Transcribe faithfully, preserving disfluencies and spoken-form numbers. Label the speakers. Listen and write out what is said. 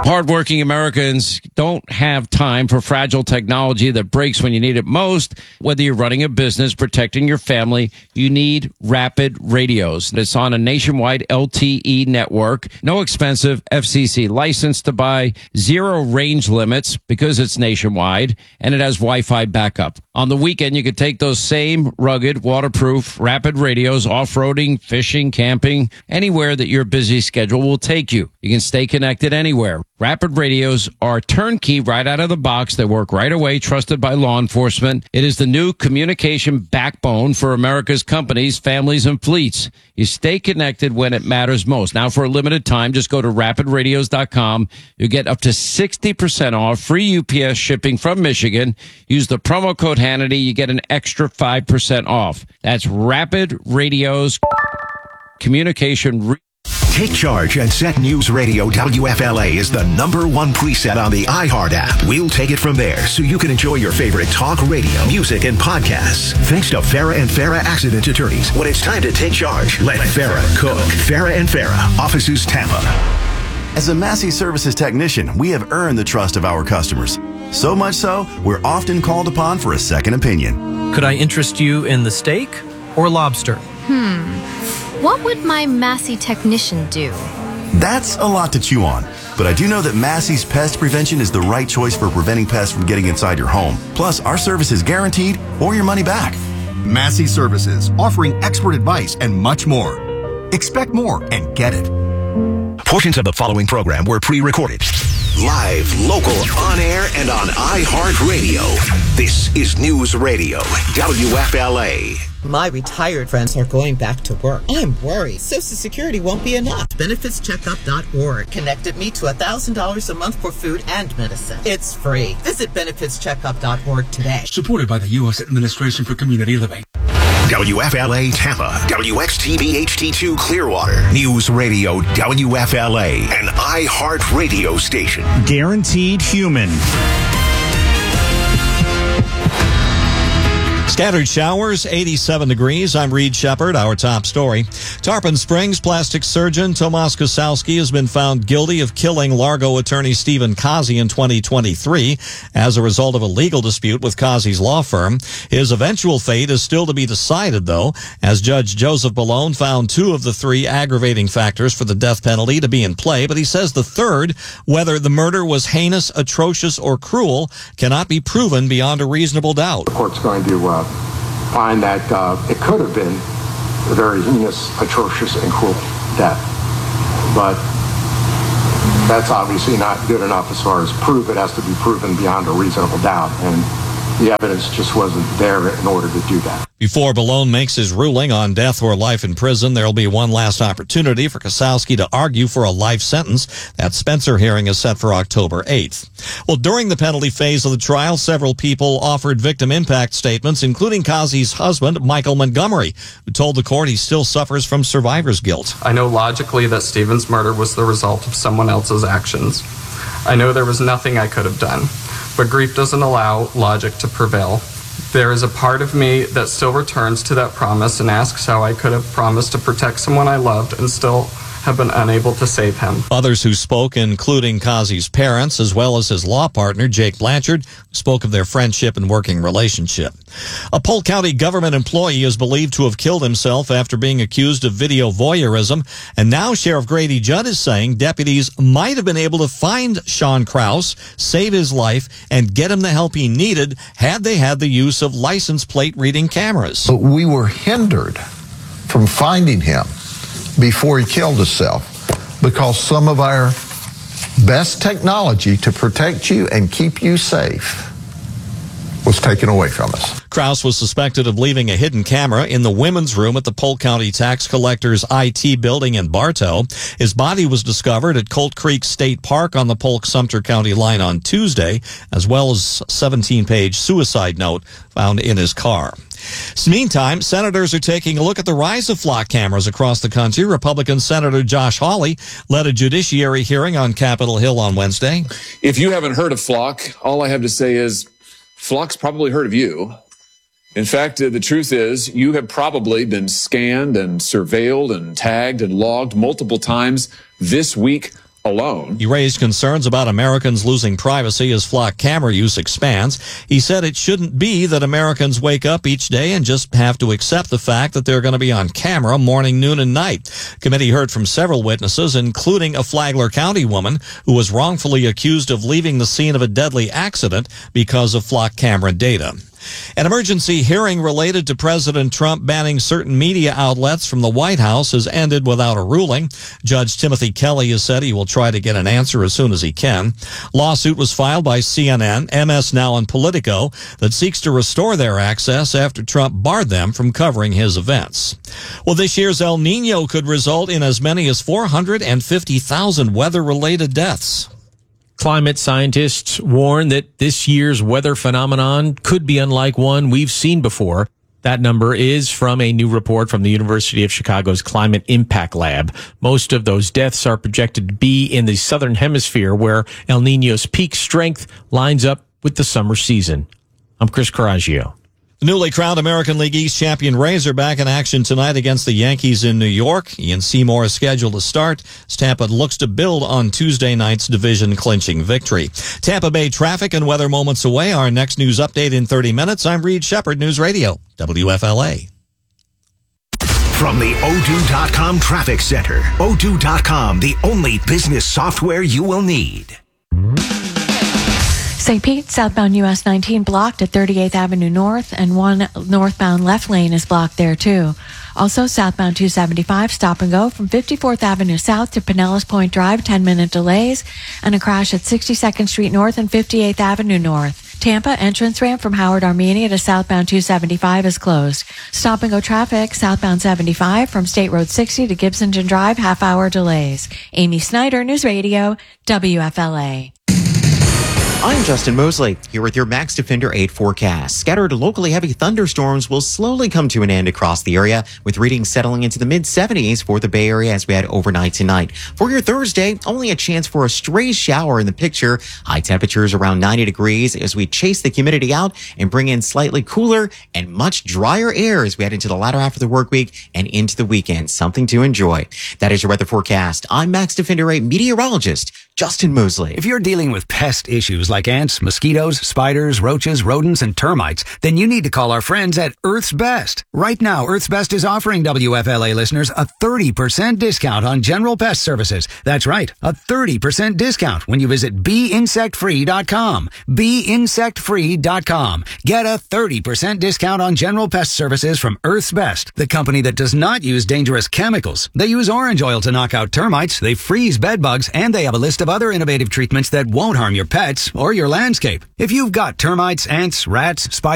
Speaker 1: Hardworking Americans don't have time for fragile technology that breaks when you need it most. Whether you're running a business, protecting your family, you need Rapid Radios. It's on a nationwide L T E network. No expensive F C C license to buy, zero range limits because it's nationwide, and it has Wi-Fi backup. On the weekend, you could take those same rugged, waterproof Rapid Radios off-roading, fishing, camping, anywhere that your busy schedule will take you. You can stay connected anywhere. Rapid Radios are turnkey right out of the box. They work right away, trusted by law enforcement. It is the new communication backbone for America's companies, families, and fleets. You stay connected when it matters most. Now, for a limited time, just go to rapid radios dot com. You get up to sixty percent off, free U P S shipping from Michigan. Use the promo code Hannity. You get an extra five percent off. That's Rapid Radios Communication. Re-
Speaker 2: Take charge and set News Radio W F L A is the number one preset on the iHeart app. We'll take it from there so you can enjoy your favorite talk radio, music, and podcasts. Thanks to Farah and Farah Accident Attorneys. When it's time to take charge, let, let Farah cook. Farah and Farah, Offices Tampa.
Speaker 3: As a Massey Services technician, we have earned the trust of our customers. So much so, we're often called upon for a second opinion.
Speaker 4: Could I interest you in the steak or lobster?
Speaker 5: Hmm. What would my Massey technician do?
Speaker 3: That's a lot to chew on. But I do know that Massey's Pest Prevention is the right choice for preventing pests from getting inside your home. Plus, our service is guaranteed or your money back.
Speaker 6: Massey Services, offering expert advice and much more. Expect more and get it.
Speaker 2: Portions of the following program were pre-recorded. Live, local, on air, and on iHeartRadio. This is News Radio, W F L A.
Speaker 7: My retired friends are going back to work. I'm worried Social Security won't be enough. benefits checkup dot org connected me to one thousand dollars a month for food and medicine. It's free. Visit benefits checkup dot org today.
Speaker 8: Supported by the U S Administration for Community Living.
Speaker 2: W F L A Tampa, W X T V H D two Clearwater, News Radio W F L A, an iHeart radio station.
Speaker 9: Guaranteed human. Scattered showers, eighty-seven degrees. I'm Reed Shepard. Our top story. Tarpon Springs plastic surgeon Tomas Kosowski has been found guilty of killing Largo attorney Stephen Kazi in twenty twenty-three as a result of a legal dispute with Kazi's law firm. His eventual fate is still to be decided, though, as Judge Joseph Ballone found two of the three aggravating factors for the death penalty to be in play, but he says the third, whether the murder was heinous, atrocious, or cruel, cannot be proven beyond a reasonable doubt.
Speaker 10: The court's going to uh, find that uh, it could have been a very heinous, atrocious, and cruel death. But that's obviously not good enough as far as proof. It has to be proven beyond a reasonable doubt. And the evidence just wasn't there in order to do that.
Speaker 9: Before Ballone makes his ruling on death or life in prison, there will be one last opportunity for Kosowski to argue for a life sentence. That Spencer hearing is set for October eighth. Well, during the penalty phase of the trial, several people offered victim impact statements, including Kazi's husband, Michael Montgomery, who told the court he still suffers from survivor's guilt.
Speaker 11: I know logically that Stephen's murder was the result of someone else's actions. I know there was nothing I could have done, but grief doesn't allow logic to prevail. There is a part of me that still returns to that promise and asks how I could have promised to protect someone I loved and still have been unable to save him.
Speaker 9: Others who spoke, including Kazi's parents, as well as his law partner, Jake Blanchard, spoke of their friendship and working relationship. A Polk County government employee is believed to have killed himself after being accused of video voyeurism, and now Sheriff Grady Judd is saying deputies might have been able to find Sean Krause, save his life, and get him the help he needed had they had the use of license plate reading cameras.
Speaker 12: But we were hindered from finding him before he killed himself because some of our best technology to protect you and keep you safe was taken away from us.
Speaker 9: Krause was suspected of leaving a hidden camera in the women's room at the Polk County Tax Collector's I T building in Bartow. His body was discovered at Colt Creek State Park on the Polk-Sumter County line on Tuesday, as well as a seventeen-page suicide note found in his car. Meantime, senators are taking a look at the rise of flock cameras across the country. Republican Senator Josh Hawley led a judiciary hearing on Capitol Hill on Wednesday.
Speaker 13: If you haven't heard of Flock, all I have to say is Flock's probably heard of you. In fact, uh, the truth is you have probably been scanned and surveilled and tagged and logged multiple times this week alone.
Speaker 9: He raised concerns about Americans losing privacy as flock camera use expands. He said it shouldn't be that Americans wake up each day and just have to accept the fact that they're going to be on camera morning, noon, and night. Committee heard from several witnesses, including a Flagler County woman who was wrongfully accused of leaving the scene of a deadly accident because of flock camera data. An emergency hearing related to President Trump banning certain media outlets from the White House has ended without a ruling. Judge Timothy Kelly has said he will try to get an answer as soon as he can. Lawsuit was filed by C N N, M S Now, and Politico that seeks to restore their access after Trump barred them from covering his events. Well, this year's El Nino could result in as many as four hundred fifty thousand weather-related deaths.
Speaker 14: Climate scientists warn that this year's weather phenomenon could be unlike one we've seen before. That number is from a new report from the University of Chicago's Climate Impact Lab. Most of those deaths are projected to be in the southern hemisphere, where El Niño's peak strength lines up with the summer season. I'm Chris Coraggio.
Speaker 9: The newly crowned American League East champion Rays are back in action tonight against the Yankees in New York. Ian Seymour is scheduled to start as Tampa looks to build on Tuesday night's division-clinching victory. Tampa Bay traffic and weather moments away. Our next news update in thirty minutes. I'm Reed Shepard, News Radio, W F L A.
Speaker 2: From the Odoo dot com Traffic Center, Odoo dot com, the only business software you will need.
Speaker 15: Saint Pete, southbound U S nineteen blocked at thirty-eighth Avenue North, and one northbound left lane is blocked there too. Also, southbound two seventy-five, stop and go from fifty-fourth Avenue South to Pinellas Point Drive, ten-minute delays, and a crash at sixty-second Street North and fifty-eighth Avenue North. Tampa, entrance ramp from Howard Armenia to southbound two seventy-five is closed. Stop and go traffic, southbound seventy-five from State Road sixty to Gibsonton Drive, half-hour delays. Amy Snyder, News Radio, W F L A.
Speaker 16: I'm Justin Mosley, here with your Max Defender eight forecast. Scattered locally heavy thunderstorms will slowly come to an end across the area, with readings settling into the mid seventies for the Bay Area as we head overnight tonight. For your Thursday, only a chance for a stray shower in the picture. High temperatures around ninety degrees as we chase the humidity out and bring in slightly cooler and much drier air as we head into the latter half of the work week and into the weekend. Something to enjoy. That is your weather forecast. I'm Max Defender eight meteorologist Justin Mosley.
Speaker 17: If you're dealing with pest issues like ants, mosquitoes, spiders, roaches, rodents, and termites, then you need to call our friends at Earth's Best. Right now, Earth's Best is offering W F L A listeners a thirty percent discount on general pest services. That's right, a thirty percent discount when you visit bee insect free dot com. bee insect free dot com. Get a thirty percent discount on general pest services from Earth's Best, the company that does not use dangerous chemicals. They use orange oil to knock out termites, they freeze bed bugs, and they have a list of other innovative treatments that won't harm your pets or your landscape. If you've got termites, ants, rats, spiders,